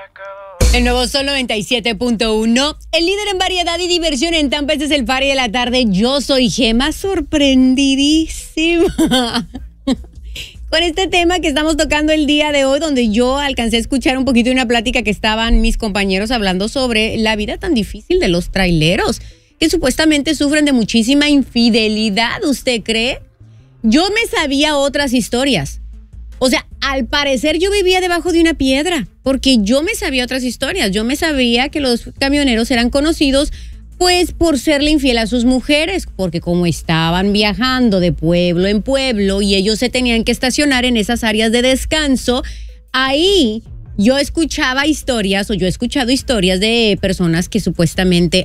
El nuevo Sol 97.1, el líder en variedad y diversión en Tampa. Este es el party de la tarde. Yo soy Gema, sorprendidísima con este tema que estamos tocando el día de hoy, donde yo alcancé a escuchar un poquito de una plática que estaban mis compañeros hablando sobre la vida tan difícil de los traileros, que supuestamente sufren de muchísima infidelidad. ¿Usted cree? Yo me sabía otras historias. O sea, al parecer yo vivía debajo de una piedra, porque yo me sabía otras historias. Yo me sabía que los camioneros eran conocidos pues por serle infiel a sus mujeres, porque como estaban viajando de pueblo en pueblo y ellos se tenían que estacionar en esas áreas de descanso, ahí yo escuchaba historias, o yo he escuchado historias de personas que supuestamente,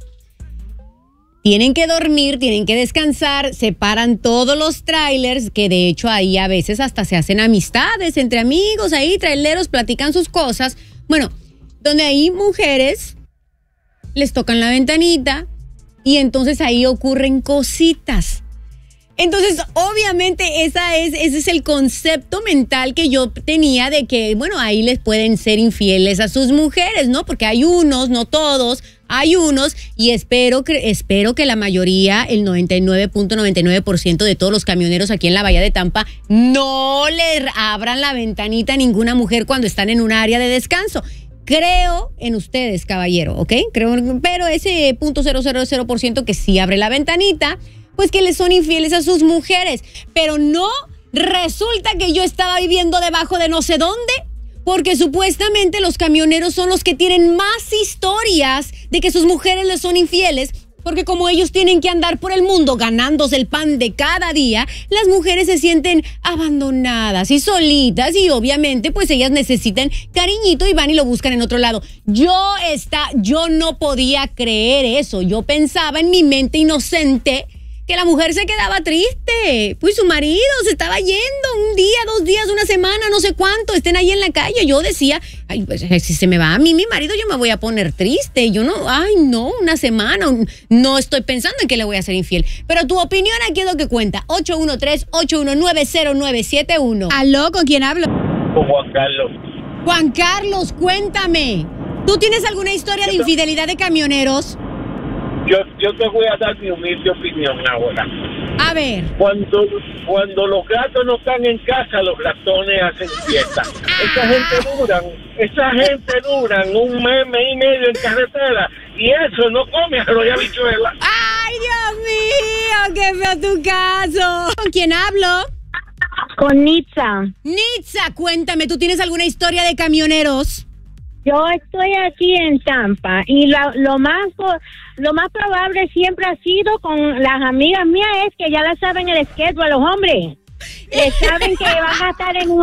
tienen que dormir, tienen que descansar, separan todos los trailers, que de hecho ahí a veces hasta se hacen amistades entre amigos, ahí traileros platican sus cosas. Bueno, donde hay mujeres, les tocan la ventanita y entonces ahí ocurren cositas. Entonces, obviamente, ese es el concepto mental que yo tenía de que, bueno, ahí les pueden ser infieles a sus mujeres, ¿no? Porque hay unos, no todos, hay unos, y espero que la mayoría, el 99.99% de todos los camioneros aquí en la Bahía de Tampa, no le abran la ventanita a ninguna mujer cuando están en un área de descanso. Creo en ustedes, caballero, ¿ok? Pero ese 0.000% que sí abre la ventanita, pues que les son infieles a sus mujeres. Pero no resulta que yo estaba viviendo debajo de no sé dónde, porque supuestamente los camioneros son los que tienen más historias de que sus mujeres les son infieles, porque como ellos tienen que andar por el mundo ganándose el pan de cada día, las mujeres se sienten abandonadas y solitas, y obviamente pues ellas necesitan cariñito y van y lo buscan en otro lado. Yo no podía creer eso. Yo pensaba en mi mente inocente que la mujer se quedaba triste, pues su marido se estaba yendo un día, 2 días, una semana, no sé cuánto, estén ahí en la calle. Yo decía, ay, pues si se me va a mí mi marido, yo me voy a poner triste. Yo no, una semana, no estoy pensando en que le voy a ser infiel. Pero tu opinión aquí es lo que cuenta. 813-819-0971. ¿Aló? ¿Con quién hablo? Con Juan Carlos. Juan Carlos, cuéntame. ¿Tú tienes alguna historia de infidelidad de camioneros? Yo te voy a dar mi humilde opinión ahora. A ver. Cuando los gatos no están en casa, los ratones hacen fiesta. Esa gente duran un mes y medio en carretera, y eso no come arroz y habichuela. ¡Ay, Dios mío! ¡Qué feo tu caso! ¿Con quién hablo? Con Nitza. Nitza, cuéntame, ¿tú tienes alguna historia de camioneros? Yo estoy aquí en Tampa y lo más probable siempre ha sido con las amigas mías es que ya la saben el schedule a los hombres. Saben que van a estar en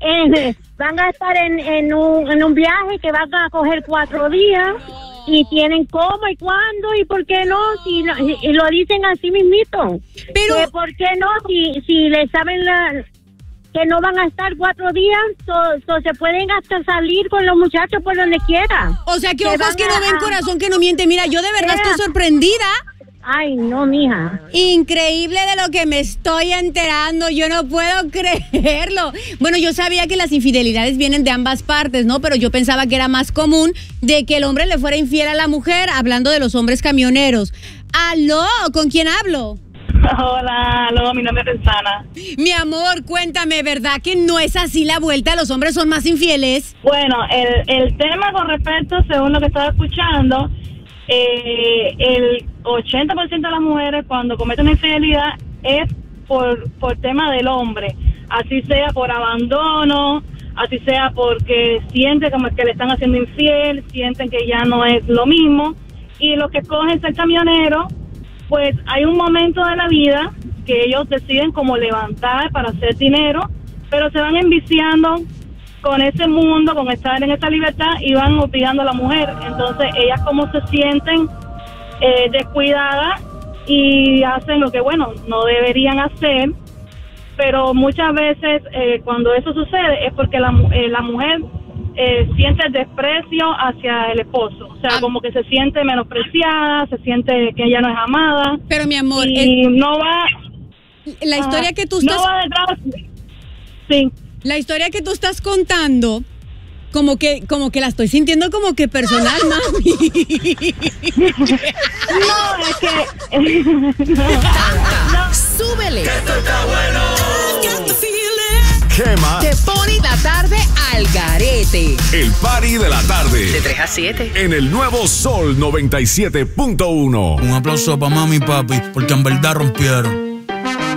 un viaje que van a coger 4 días y tienen cómo y cuándo y por qué no, y lo dicen así mismito. Pero ¿por qué no? Si le saben que no van a estar 4 días, se pueden hasta salir con los muchachos por donde quiera. O sea, que ojos que no ven, corazón que no miente. Mira, yo de verdad estoy sorprendida. Ay, no, mija. Increíble de lo que me estoy enterando. Yo no puedo creerlo. Bueno, yo sabía que las infidelidades vienen de ambas partes, ¿no? Pero yo pensaba que era más común de que el hombre le fuera infiel a la mujer, hablando de los hombres camioneros. ¿Aló? ¿Con quién hablo? Hola, mi nombre es Rosana. Mi amor, cuéntame, ¿verdad que no es así la vuelta? ¿Los hombres son más infieles? Bueno, el tema con respecto, según lo que estaba escuchando, el 80% de las mujeres cuando cometen una infidelidad es por tema del hombre. Así sea por abandono, así sea porque sienten como que le están haciendo infiel, sienten que ya no es lo mismo. Y los que escogen ser camioneros, pues hay un momento de la vida que ellos deciden como levantar para hacer dinero, pero se van enviciando con ese mundo, con estar en esa libertad, y van obligando a la mujer. Entonces ellas como se sienten descuidadas y hacen lo que, bueno, no deberían hacer, pero muchas veces cuando eso sucede es porque la mujer siente desprecio hacia el esposo, o sea, como que se siente menospreciada, se siente que ella no es amada. Pero mi amor, y no va la historia que tú estás, no va detrás. Sí. La historia que tú estás contando Como que la estoy sintiendo como que personal, mami. No, es que... No. Súbele. Que esto está bueno. Chema, Te pone la tarde al garete. el party de la tarde. De 3 a 7. En el nuevo Sol 97.1. Un aplauso para mami y papi, porque en verdad rompieron.